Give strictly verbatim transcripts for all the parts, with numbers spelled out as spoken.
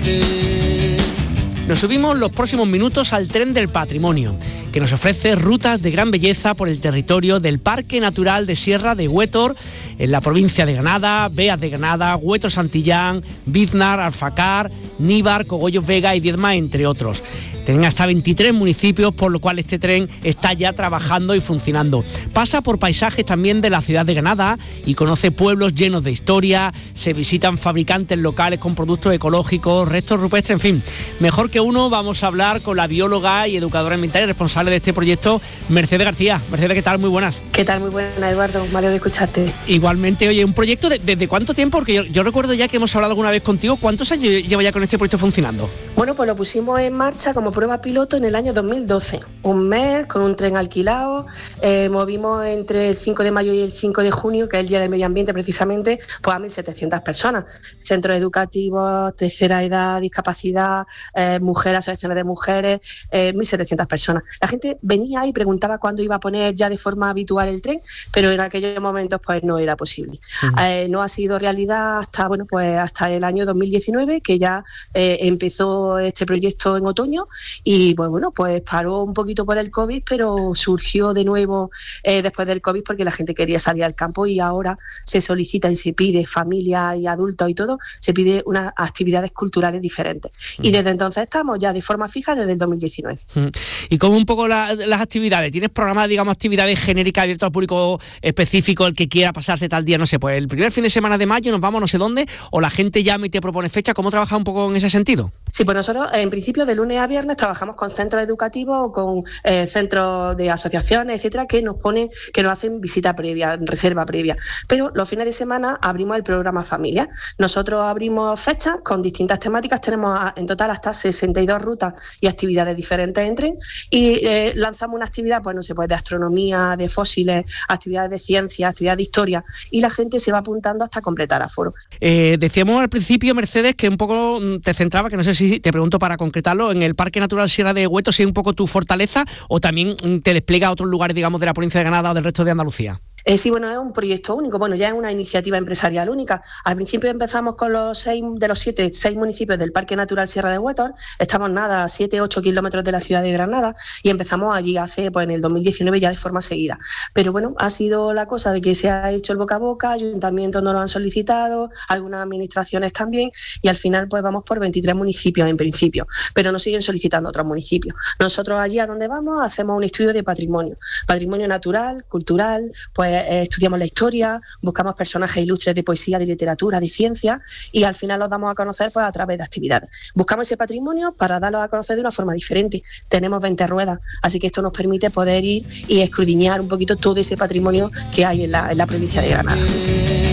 Nos subimos los próximos minutos al tren del patrimonio, que nos ofrece rutas de gran belleza por el territorio del Parque Natural de Sierra de Huétor, en la provincia de Granada, Beas de Granada, Huétor Santillán, Biznar, Alfacar, Níbar, Cogollos Vega y Diezma, entre otros. Tienen hasta veintitrés municipios, por lo cual este tren está ya trabajando y funcionando. Pasa por paisajes también de la ciudad de Granada y conoce pueblos llenos de historia, se visitan fabricantes locales con productos ecológicos, restos rupestres, en fin. Mejor que uno, vamos a hablar con la bióloga y educadora ambiental y responsable de este proyecto, Mercedes García. Mercedes, ¿qué tal? Muy buenas. ¿Qué tal? Muy buenas, Eduardo. Me alegro de escucharte. Igualmente, oye, un proyecto de, ¿desde cuánto tiempo? Porque yo, yo recuerdo ya que hemos hablado alguna vez contigo. ¿Cuántos años lleva ya con este proyecto funcionando? Bueno, pues lo pusimos en marcha como prueba piloto en el año dos mil doce. Un mes con un tren alquilado. Eh, movimos entre el cinco de mayo y el cinco de junio, que es el Día del Medio Ambiente precisamente, pues a mil setecientas personas. Centros educativos, tercera edad, discapacidad, eh, mujeres, asociaciones de mujeres, eh, mil setecientas personas. La gente venía y preguntaba cuándo iba a poner ya de forma habitual el tren, pero en aquellos momentos pues no era posible. Uh-huh. Eh, no ha sido realidad hasta bueno pues hasta el año dos mil diecinueve, que ya eh, empezó este proyecto en otoño y pues bueno pues paró un poquito por el COVID, pero surgió de nuevo eh, después del COVID porque la gente quería salir al campo y ahora se solicita y se pide, familia y adultos y todo, se pide unas actividades culturales diferentes. Uh-huh. Y desde entonces estamos ya de forma fija desde el dos mil diecinueve. Uh-huh. ¿Y cómo un poco la, las actividades? ¿Tienes programadas, digamos, actividades genéricas abiertas al público específico, el que quiera pasarse tal día, no sé, pues el primer fin de semana de mayo nos vamos no sé dónde, o la gente llama y te propone fecha? ¿Cómo trabaja un poco en ese sentido? Sí, pues nosotros en principio de lunes a viernes trabajamos con centros educativos o con eh, centros de asociaciones, etcétera, que nos ponen, que nos hacen visita previa, reserva previa. Pero los fines de semana abrimos el programa Familia. Nosotros abrimos fechas con distintas temáticas, tenemos a, en total hasta sesenta y dos rutas y actividades diferentes en tren y eh, lanzamos una actividad, pues no sé, pues de astronomía, de fósiles, actividades de ciencia, actividades de historia, y la gente se va apuntando hasta completar aforo. Eh, decíamos al principio, Mercedes, que un poco te centraba, que no sé si te pregunto para concretarlo, en el Parque Natural Sierra de Huétor, si es un poco tu fortaleza o también te despliega a otros lugares, digamos, de la provincia de Granada o del resto de Andalucía. Eh, sí, bueno, es un proyecto único, bueno, ya es una iniciativa empresarial única. Al principio empezamos con los seis de los siete, seis municipios del Parque Natural Sierra de Huétor, estamos nada, a siete, ocho kilómetros de la ciudad de Granada y empezamos allí hace, pues en el dos mil diecinueve ya de forma seguida. Pero bueno, ha sido la cosa de que se ha hecho el boca a boca, ayuntamientos nos lo han solicitado, algunas administraciones también, y al final pues vamos por veintitrés municipios en principio, pero nos siguen solicitando otros municipios. Nosotros allí a donde vamos hacemos un estudio de patrimonio, patrimonio natural, cultural, pues Eh, estudiamos la historia, buscamos personajes ilustres de poesía, de literatura, de ciencia y al final los damos a conocer pues a través de actividades. Buscamos ese patrimonio para darlo a conocer de una forma diferente. Tenemos veinte ruedas, así que esto nos permite poder ir y escudriñar un poquito todo ese patrimonio que hay en la, en la provincia de Granada. ¿Sí?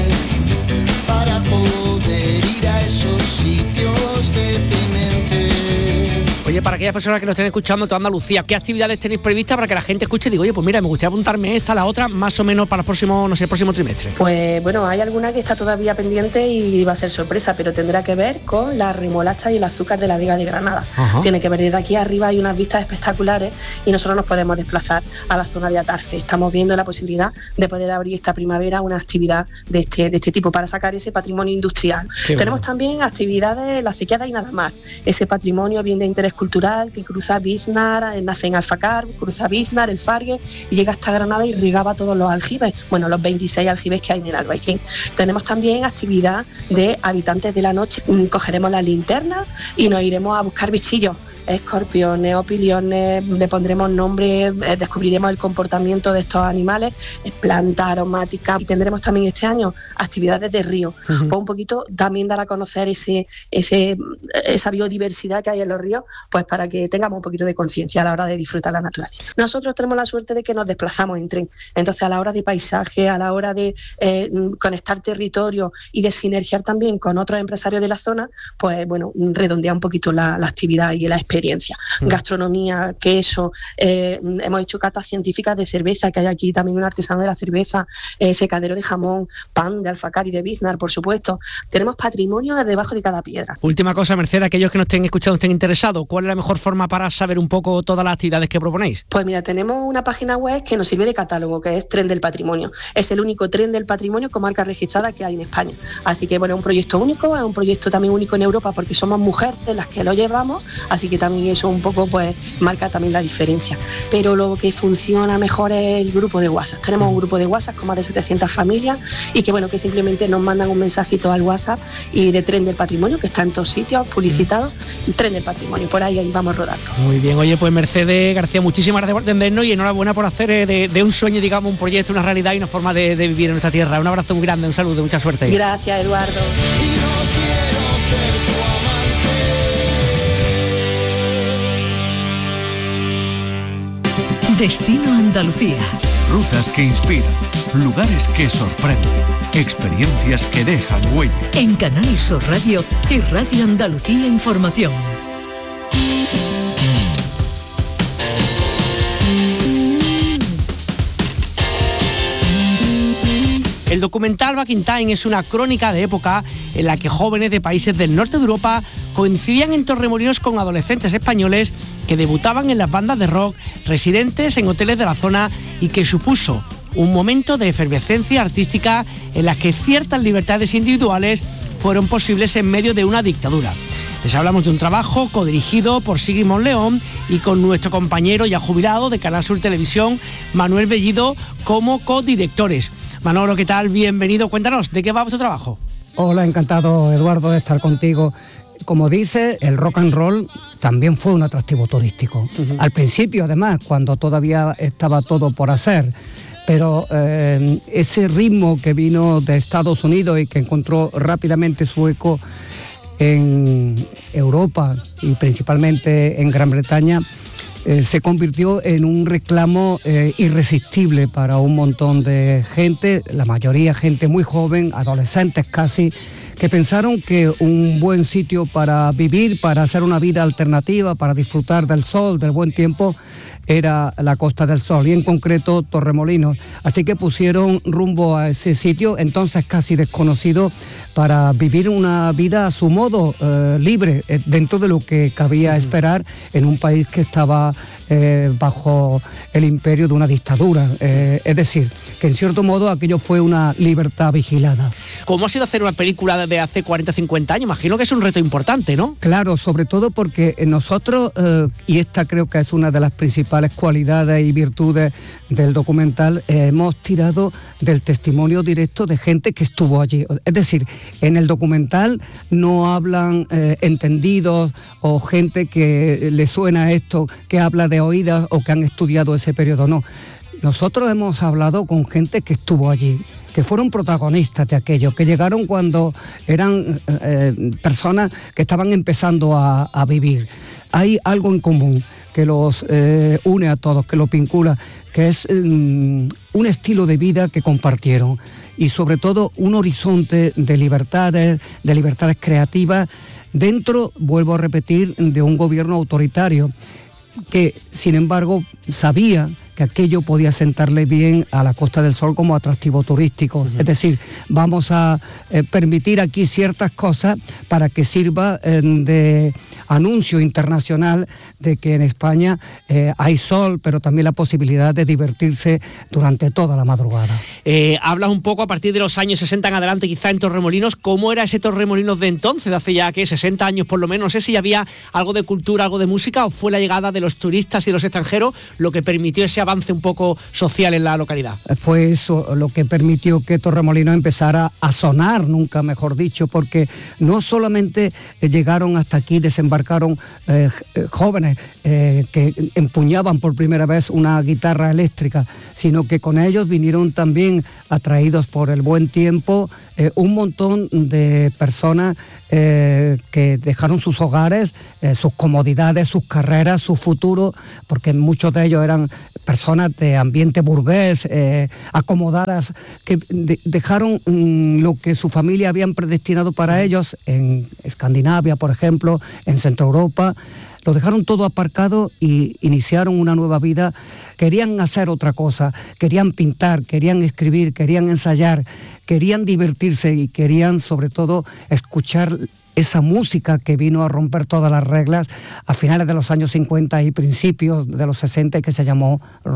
Para poder ir a esos sitios deprimentes. Oye, para aquellas personas que nos estén escuchando toda Andalucía, ¿qué actividades tenéis previstas para que la gente escuche y diga, oye, pues mira, me gustaría apuntarme esta, la otra, más o menos para el próximo, no sé, el próximo trimestre? Pues bueno, hay alguna que está todavía pendiente y va a ser sorpresa, pero tendrá que ver con la remolacha y el azúcar de la Vega de Granada. Ajá. Tiene que ver, desde aquí arriba hay unas vistas espectaculares y nosotros nos podemos desplazar a la zona de Atarfe. Estamos viendo la posibilidad de poder abrir esta primavera una actividad de este, de este tipo para sacar ese patrimonio industrial. Qué Tenemos bueno. También actividades, la Acequiada y nada más, ese patrimonio bien de interés cultural que cruza Biznar, nace en Alfacar, cruza Biznar, el Fargue y llega hasta Granada y regaba todos los aljibes, bueno, los veintiséis aljibes que hay en el Albaicín. Tenemos también actividad de habitantes de la noche, cogeremos la linterna y nos iremos a buscar bichillos, escorpiones, opiliones, le pondremos nombre, descubriremos el comportamiento de estos animales, plantas aromáticas, y tendremos también este año actividades de río, uh-huh. pues un poquito también dar a conocer ese, ese, esa biodiversidad que hay en los ríos, pues para que tengamos un poquito de conciencia a la hora de disfrutar la naturaleza. Nosotros tenemos la suerte de que nos desplazamos en tren, entonces a la hora de paisaje, a la hora de eh, conectar territorio y de sinergiar también con otros empresarios de la zona, pues bueno, redondea un poquito la, la actividad y la experiencia experiencia. Mm. Gastronomía, queso, eh, hemos hecho catas científicas de cerveza, que hay aquí también un artesano de la cerveza, eh, secadero de jamón, pan de alfacar y de biznar, por supuesto. Tenemos patrimonio de debajo de cada piedra. Última cosa, Mercedes, aquellos que nos estén escuchando, estén interesados, ¿cuál es la mejor forma para saber un poco todas las actividades que proponéis? Pues mira, tenemos una página web que nos sirve de catálogo, que es Tren del Patrimonio. Es el único tren del patrimonio con marca registrada que hay en España. Así que bueno, es un proyecto único, es un proyecto también único en Europa porque somos mujeres las que lo llevamos, así que también eso un poco pues marca también la diferencia. Pero lo que funciona mejor es el grupo de WhatsApp. Tenemos un grupo de WhatsApp con más de setecientas familias y que bueno, que simplemente nos mandan un mensajito al WhatsApp y de Tren del Patrimonio, que está en todos sitios publicitado, Tren del Patrimonio, por ahí, ahí vamos rodando. Muy bien, oye, pues Mercedes García, muchísimas gracias por atendernos y enhorabuena por hacer de, de un sueño, digamos, un proyecto, una realidad y una forma de, de vivir en nuestra tierra. Un abrazo muy grande, un saludo, mucha suerte. Gracias, Eduardo. Y no quiero ser tu amante. Destino Andalucía. Rutas que inspiran, lugares que sorprenden, experiencias que dejan huella. En Canal Sur Radio y Radio Andalucía Información. El documental Back in Time es una crónica de época en la que jóvenes de países del norte de Europa coincidían en Torremolinos con adolescentes españoles que debutaban en las bandas de rock, residentes en hoteles de la zona y que supuso un momento de efervescencia artística en la que ciertas libertades individuales fueron posibles en medio de una dictadura. Les hablamos de un trabajo codirigido por Sigmund León y con nuestro compañero ya jubilado de Canal Sur Televisión, Manuel Bellido, como codirectores. Manolo, ¿qué tal? Bienvenido. Cuéntanos, ¿de qué va vuestro trabajo? Hola, encantado, Eduardo, de estar contigo. Como dice, el rock and roll también fue un atractivo turístico. Uh-huh. Al principio, además, cuando todavía estaba todo por hacer. Pero eh, ese ritmo que vino de Estados Unidos y que encontró rápidamente su eco en Europa y principalmente en Gran Bretaña, Eh, se convirtió en un reclamo eh, irresistible para un montón de gente, la mayoría gente muy joven, adolescentes casi, que pensaron que un buen sitio para vivir, para hacer una vida alternativa, para disfrutar del sol, del buen tiempo, era la Costa del Sol y en concreto Torremolinos. Así que pusieron rumbo a ese sitio, entonces casi desconocido, para vivir una vida a su modo, eh, libre, eh, dentro de lo que cabía esperar en un país que estaba eh, bajo el imperio de una dictadura. Eh, es decir, que en cierto modo aquello fue una libertad vigilada. ¿Cómo ha sido hacer una película de hace cuarenta, cincuenta años? Imagino que es un reto importante, ¿no? Claro, sobre todo porque nosotros, eh, y esta creo que es una de las principales cualidades y virtudes del documental, eh, hemos tirado del testimonio directo de gente que estuvo allí. Es decir, en el documental no hablan eh, entendidos o gente que le suena esto, que habla de oídas o que han estudiado ese periodo, no. Nosotros hemos hablado con gente que estuvo allí, que fueron protagonistas de aquello, que llegaron cuando eran eh, personas que estaban empezando a, a vivir. Hay algo en común que los eh, une a todos, que los vincula, que es um, un estilo de vida que compartieron y sobre todo un horizonte de libertades, de libertades creativas dentro, vuelvo a repetir, de un gobierno autoritario que, sin embargo, sabía que aquello podía sentarle bien a la Costa del Sol como atractivo turístico. Uh-huh. Es decir, vamos a eh, permitir aquí ciertas cosas para que sirva eh, de anuncio internacional de que en España eh, hay sol, pero también la posibilidad de divertirse durante toda la madrugada. Eh, hablas un poco a partir de los años sesenta en adelante, quizá en Torremolinos. ¿Cómo era ese Torremolinos de entonces, de hace ya que sesenta años por lo menos? No sé si había algo de cultura, algo de música, o fue la llegada de los turistas y de los extranjeros lo que permitió ese avance un poco social en la localidad. Fue eso lo que permitió que Torremolinos empezara a sonar, nunca mejor dicho, porque no solamente llegaron hasta aquí, desembarcaron eh, jóvenes eh, que empuñaban por primera vez una guitarra eléctrica, sino que con ellos vinieron también, atraídos por el buen tiempo, eh, un montón de personas eh, que dejaron sus hogares, eh, sus comodidades, sus carreras, su futuro, porque muchos de ellos eran personas de ambiente burgués, eh, acomodadas, que de, dejaron mmm, lo que su familia habían predestinado para ellos en Escandinavia, por ejemplo, en Centro Europa. Lo dejaron todo aparcado y iniciaron una nueva vida. Querían hacer otra cosa, querían pintar, querían escribir, querían ensayar, querían divertirse y querían sobre todo escuchar esa música que vino a romper todas las reglas a finales de los años cincuenta y principios de los sesenta, que se llamó